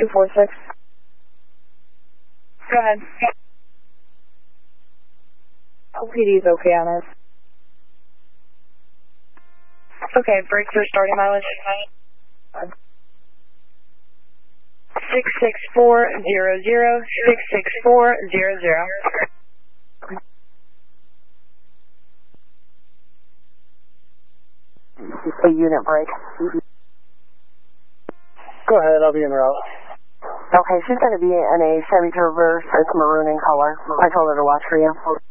246. Go ahead. LPD is okay on us. Okay, brakes are starting mileage. 66400, 66400. A unit brake. Go ahead, I'll be en route. Okay, she's going to be in a Chevy Traverse. It's maroon in color. I told her to watch for you.